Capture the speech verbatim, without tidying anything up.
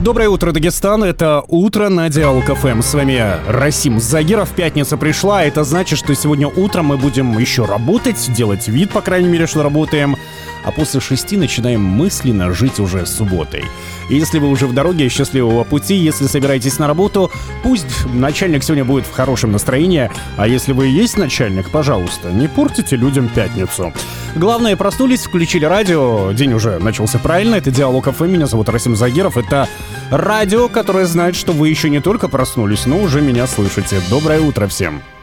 Доброе утро, Дагестан. Это «Утро» на Диалог эф эм. С вами Расим Загиров. Пятница пришла. Это значит, что сегодня утром мы будем еще работать, делать вид, по крайней мере, что работаем. А после шести начинаем мысленно жить уже субботой. И если вы уже в дороге, счастливого пути. Если собираетесь на работу, пусть начальник сегодня будет в хорошем настроении. А если вы и есть начальник, пожалуйста, не портите людям пятницу. Главное, проснулись, включили радио. День уже начался правильно. Это Диалог эф эм. Меня зовут Расим Загиров. Это радио, которое знает, что вы еще не только проснулись, но уже меня слышите. Доброе утро всем.